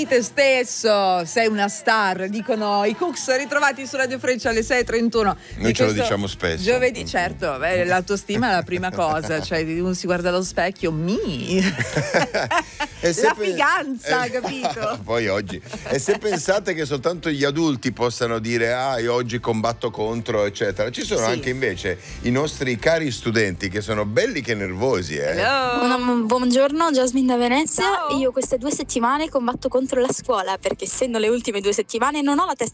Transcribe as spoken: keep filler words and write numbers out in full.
Sii te stesso, sei una star, dicono i Cooks, ritrovati su Radio Freccia alle sei e trentuno. Noi ce lo diciamo spesso. Giovedì, certo, beh, l'autostima è la prima cosa, cioè uno si guarda allo specchio, mi E se la pe- figanza, eh, capito? Poi oggi. E se pensate che soltanto gli adulti possano dire ah io oggi combatto contro eccetera, ci sono Sì. anche invece i nostri cari studenti che sono belli che nervosi, eh. Hello. Buongiorno, Jasmine da Venezia. Ciao. Io queste due settimane combatto contro la scuola perché essendo le ultime due settimane non ho la testa